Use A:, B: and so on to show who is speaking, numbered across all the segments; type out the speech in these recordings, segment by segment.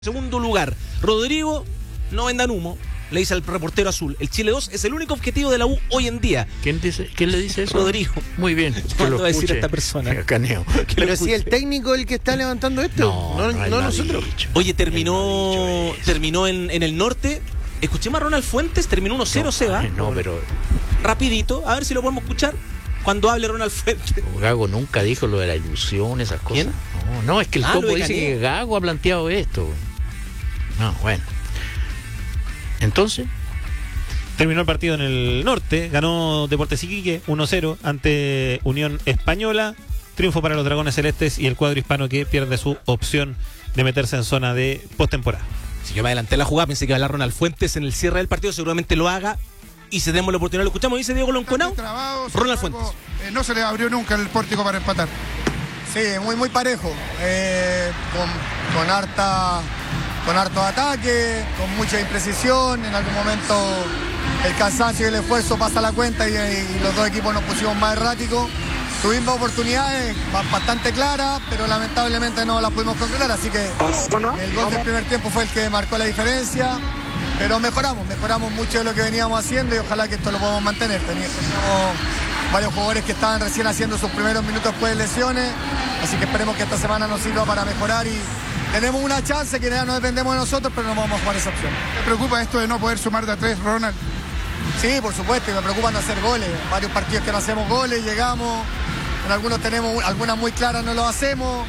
A: Segundo lugar, Rodrigo, no vendan humo, le dice al reportero azul. El Chile 2 es el único objetivo de la U hoy en día.
B: ¿Quién le dice eso?
A: Rodrigo.
B: Muy bien.
A: ¿Qué va a decir esta persona?
B: Caneo.
C: Pero si el técnico es el que está levantando esto, no nosotros.
A: Oye, terminó en el norte. Escuchemos a Ronald Fuentes, terminó 1-0, Seba.
B: No, pero
A: Rapidito, a ver si lo podemos escuchar cuando hable Ronald Fuentes.
B: Gago nunca dijo lo de la ilusión, esas cosas.
A: ¿Quién?
B: No, es que el Topo dice
A: Caneo.
B: que Gago ha planteado esto. No, bueno. Entonces,
D: terminó el partido en el norte, ganó Deportes Iquique 1-0 ante Unión Española, triunfo para los Dragones Celestes y el cuadro hispano que pierde su opción de meterse en zona de postemporada.
A: Si yo me adelanté la jugada, pensé que iba a hablar Ronald Fuentes en el cierre del partido, seguramente lo haga y se demos la oportunidad. Lo escuchamos, dice Diego Lonconao. Ronald Fuentes.
E: No se le abrió nunca el pórtico para empatar.
F: Sí, muy parejo, con harto ataque, con mucha imprecisión. En algún momento el cansancio y el esfuerzo pasa la cuenta y los dos equipos nos pusimos más erráticos. Tuvimos oportunidades bastante claras, pero lamentablemente no las pudimos concretar, así que el gol del primer tiempo fue el que marcó la diferencia. Pero mejoramos mucho de lo que veníamos haciendo y ojalá que esto lo podamos mantener. Teníamos varios jugadores que estaban recién haciendo sus primeros minutos después de lesiones, así que esperemos que esta semana nos sirva para mejorar y tenemos una chance que ya no dependemos de nosotros, pero no vamos a jugar esa opción.
E: ¿Te preocupa esto de no poder sumar de a tres, Ronald?
F: Sí, por supuesto, y me preocupa no hacer goles. Varios partidos que no hacemos goles, llegamos, en algunos tenemos, algunas muy claras no lo hacemos.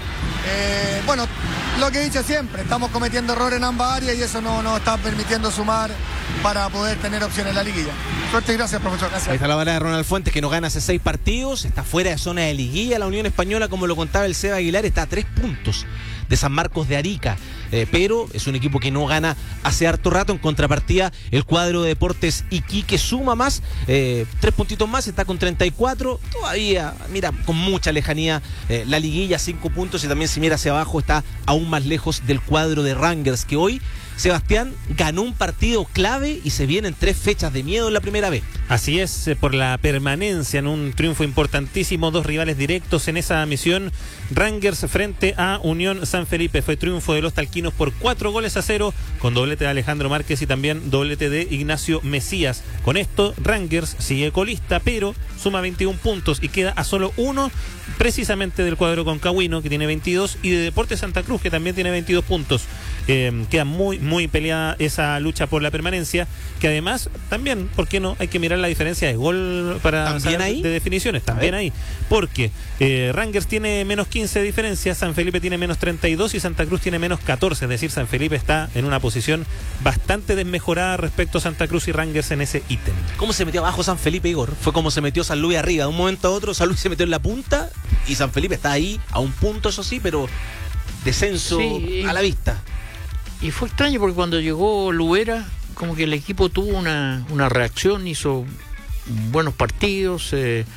F: Bueno, lo que he dicho siempre, estamos cometiendo errores en ambas áreas y eso no nos está permitiendo sumar para poder tener opciones en la liguilla.
E: Suerte y gracias, profesor.
A: Ahí
F: Gracias.
A: está la bala de Ronald Fuentes, que no gana hace 6 partidos, está fuera de zona de liguilla. La Unión Española, como lo contaba el Seba Aguilar, está a 3 puntos de San Marcos de Arica, pero es un equipo que no gana hace harto rato. En contrapartida, el cuadro de Deportes Iquique suma más, 3 puntitos más, está con 34, todavía, mira, con mucha lejanía la liguilla, 5 puntos, y también si mira hacia abajo está aún más lejos del cuadro de Rangers, que hoy, Sebastián, ganó un partido clave y se vienen 3 fechas de miedo en la primera vez.
D: Así es, por la permanencia en un triunfo importantísimo, 2 rivales directos en esa misión. Rangers frente a Unión San Felipe, fue triunfo de los talquinos por 4-0, con doblete de Alejandro Márquez y también doblete de Ignacio Mesías. Con esto, Rangers sigue colista, pero suma 21 puntos y queda a solo 1 precisamente del cuadro concagüino, que tiene 22, y de Deportes Santa Cruz, que también tiene 22 puntos. Queda muy peleada esa lucha por la permanencia, que además también, ¿por qué no? Hay que mirar la diferencia de gol para
A: ¿También
D: saber
A: ahí?
D: de definiciones, también ahí, porque Rangers tiene menos 15 de diferencia, San Felipe tiene menos 32 y Santa Cruz tiene menos 14, es decir, San Felipe está en una posición bastante desmejorada respecto a Santa Cruz y Rangers en ese ítem.
A: ¿Cómo se metió abajo San Felipe, Igor? Fue como se metió San Luis arriba. De un momento a otro, San Luis se metió en la punta y San Felipe está ahí a un punto, eso sí, pero descenso
B: sí,
A: a la vista.
B: y fue extraño porque cuando llegó Luera, como que el equipo tuvo una reacción, hizo buenos partidos,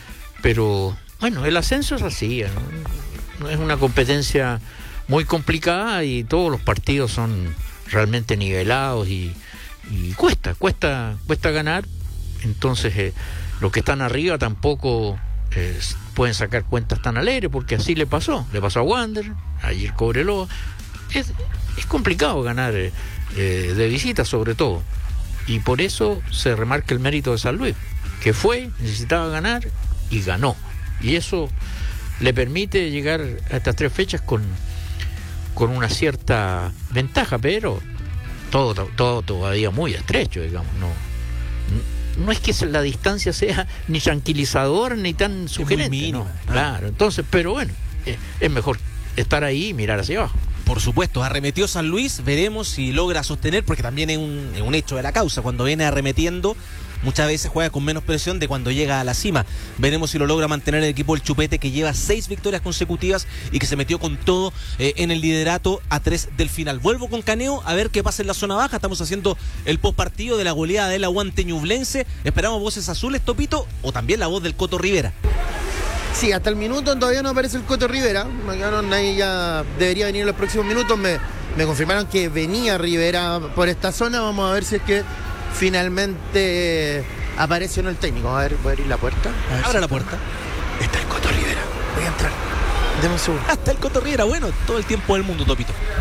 B: pero bueno, el ascenso es así, ¿no? Es una competencia muy complicada y todos los partidos son realmente nivelados y cuesta ganar. Entonces los que están arriba tampoco pueden sacar cuentas tan alegres, porque así le pasó a Wander, ayer Cobreloa. Es complicado ganar de visita, sobre todo, y por eso se remarca el mérito de San Luis, que necesitaba ganar y ganó, y eso le permite llegar a estas 3 fechas con una cierta ventaja, pero todo todavía muy estrecho, digamos. No es que la distancia sea ni tranquilizadora ni tan sugerente,
A: mínima,
B: ¿no? Claro, entonces, pero bueno, es mejor estar ahí y mirar hacia abajo.
A: Por supuesto, arremetió San Luis, veremos si logra sostener, porque también es un hecho de la causa. Cuando viene arremetiendo, muchas veces juega con menos presión de cuando llega a la cima. Veremos si lo logra mantener el equipo del Chupete, que lleva 6 victorias consecutivas y que se metió con todo en el liderato a 3 del final. Vuelvo con Caneo a ver qué pasa en la zona baja. Estamos haciendo el postpartido de la goleada del Aguante Ñublense. Esperamos voces azules, Topito, o también la voz del Coto Rivera.
C: Sí, hasta el minuto todavía no aparece el Coto Rivera. Me quedaron ahí, ya debería venir en los próximos minutos. Me confirmaron que venía Rivera por esta zona. Vamos a ver si es que finalmente aparece o no el técnico. A ver, voy a abrir la puerta.
A: Abra la puerta.
C: Está el Coto Rivera. Voy a entrar. Deme un segundo.
A: Hasta el Coto Rivera, bueno, todo el tiempo del mundo, Topito.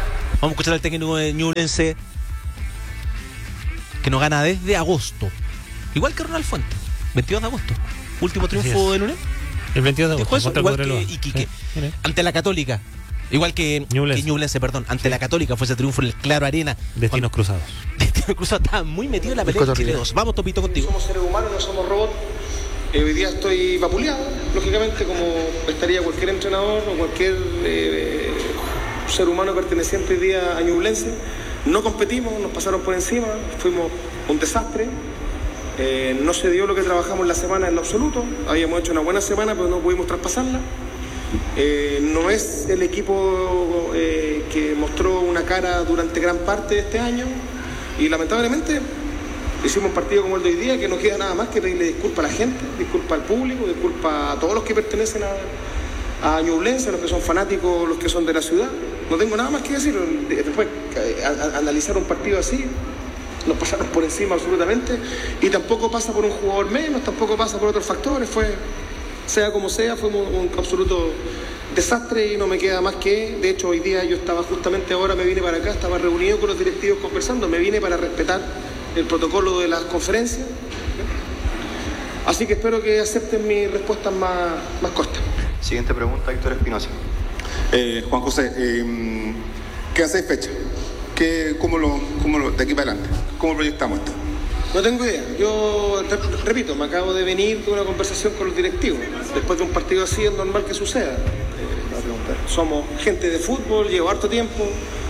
A: Vamos a escuchar al técnico de Ñublense, que no gana desde agosto. Igual que Ronald Fuentes, 22 de agosto. Último triunfo del Unión.
D: El 22 de agosto.
A: Eso, igual que Iquique. Ante la Católica. Igual que Ñublense, perdón. Ante la Católica fue ese triunfo en el Claro Arena.
D: Destinos cruzados.
A: Destinos cruzados, estaba muy metido en la pelea de Chile 2. Vamos, Topito, contigo.
G: Somos seres humanos, no somos robots. Hoy día estoy vapuleado, lógicamente, como estaría cualquier entrenador o cualquier ser humano perteneciente hoy día a Ñublense. No competimos, nos pasaron por encima, fuimos un desastre. No se dio lo que trabajamos la semana en lo absoluto. Habíamos hecho una buena semana, pero no pudimos traspasarla. No es el equipo que mostró una cara durante gran parte de este año. Y lamentablemente hicimos un partido como el de hoy día, que no queda nada más que pedirle disculpas a la gente, disculpas al público, disculpas a todos los que pertenecen a Ñublense, los que son fanáticos, los que son de la ciudad. No tengo nada más que decir. Después, analizar un partido así, nos pasaron por encima absolutamente, y tampoco pasa por un jugador menos, tampoco pasa por otros factores. Sea como sea, fue un absoluto desastre y no me queda más que, de hecho hoy día yo estaba justamente ahora, me vine para acá, estaba reunido con los directivos conversando, me vine para respetar el protocolo de las conferencias, así que espero que acepten mis respuestas más cortas.
H: Siguiente pregunta, Héctor Espinosa.
I: Juan José, quedan 6 fechas. ¿Cómo lo de aquí para adelante? ¿Cómo proyectamos esto?
G: No tengo idea. Yo repito, me acabo de venir de una conversación con los directivos. Después de un partido así es normal que suceda. Somos gente de fútbol, llevo harto tiempo.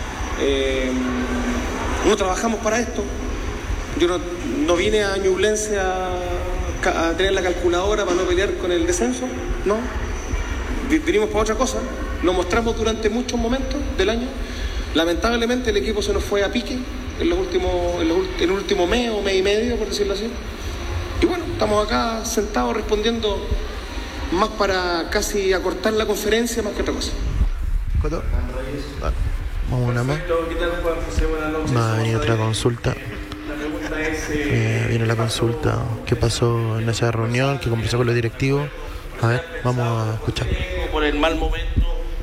G: No trabajamos para esto. Yo no vine a Ñublense a tener la calculadora para no pelear con el descenso. No. Vinimos para otra cosa. Lo mostramos durante muchos momentos del año. Lamentablemente el equipo se nos fue a pique en el último mes o mes y medio, por decirlo así. Y bueno, estamos acá sentados respondiendo más para casi acortar la conferencia más que otra cosa.
C: ¿Coto? Vamos una más. Va a venir otra consulta. Viene la consulta. ¿Qué pasó en esa reunión? ¿Qué conversó con los directivos? A ver, vamos a escuchar.
G: Por el mal momento.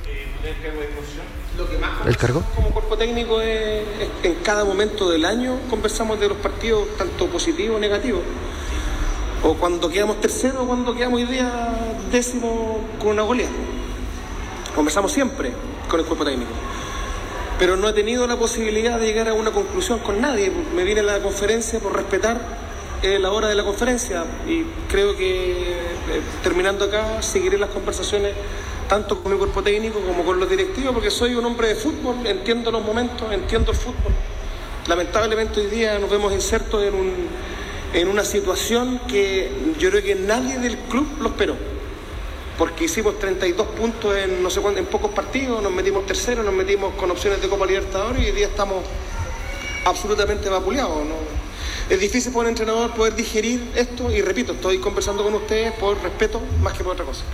C: ¿El cargo?
G: Como cuerpo técnico en cada momento del año conversamos de los partidos, tanto positivos o negativos. O cuando quedamos tercero o cuando quedamos hoy día décimo con una goleada. Conversamos siempre con el cuerpo técnico. Pero no he tenido la posibilidad de llegar a una conclusión con nadie. Me vine a la conferencia por respetar la hora de la conferencia y creo que terminando acá seguiré las conversaciones tanto con mi cuerpo técnico como con los directivos, porque soy un hombre de fútbol, entiendo los momentos, entiendo el fútbol. Lamentablemente hoy día nos vemos insertos en una situación que yo creo que nadie del club lo esperó, porque hicimos 32 puntos en no sé cuánto, en pocos partidos, nos metimos terceros, nos metimos con opciones de Copa Libertadores y hoy día estamos absolutamente vapuleados, ¿no? Es difícil para un entrenador poder digerir esto y repito, estoy conversando con ustedes por respeto más que por otra cosa.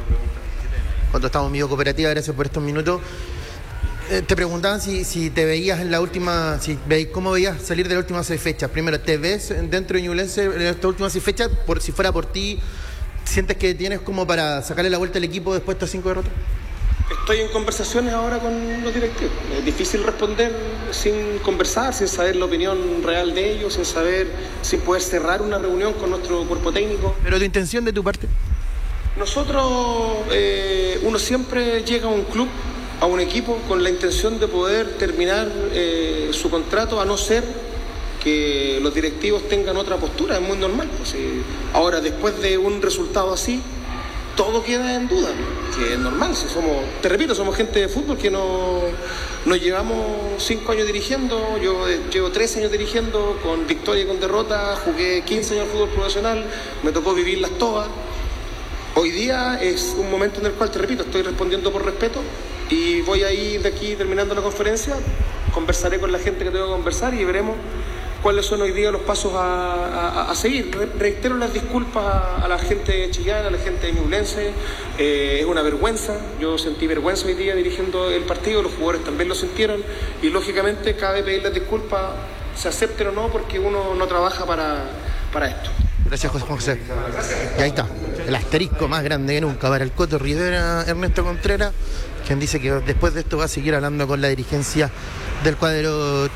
C: Cuando estamos en Vivo Cooperativa, gracias por estos minutos. Te preguntaban si te veías en la última, cómo veías salir de las últimas 6 fechas. Primero, ¿te ves dentro de Ñublense en estas últimas 6 fechas? Si fuera por ti, ¿sientes que tienes como para sacarle la vuelta al equipo después de estas 5 derrotas?
G: Estoy en conversaciones ahora con los directivos. Es difícil responder sin conversar, sin saber la opinión real de ellos, sin poder cerrar una reunión con nuestro cuerpo técnico.
C: ¿Pero tu intención de tu parte?
G: Nosotros, uno siempre llega a un club, a un equipo, con la intención de poder terminar su contrato, a no ser que los directivos tengan otra postura, es muy normal. Pues, ahora, después de un resultado así, todo queda en duda, que es normal. Si somos gente de fútbol que nos llevamos 5 años dirigiendo, yo llevo 13 años dirigiendo, con victoria y con derrota, jugué 15 años de fútbol profesional, me tocó vivirlas todas. Hoy día es un momento en el cual, te repito, estoy respondiendo por respeto y voy a ir de aquí terminando la conferencia, conversaré con la gente que tengo que conversar y veremos cuáles son hoy día los pasos a seguir. Reitero las disculpas a la gente de Chillán, a la gente de Ñublense. Es una vergüenza, yo sentí vergüenza hoy día dirigiendo el partido, los jugadores también lo sintieron y lógicamente cabe pedir las disculpas, se acepten o no, porque uno no trabaja para esto.
C: Gracias, José. Y ahí está. el asterisco más grande que nunca para el Coto Rivera, Ernesto Contreras, quien dice que después de esto va a seguir hablando con la dirigencia del cuadro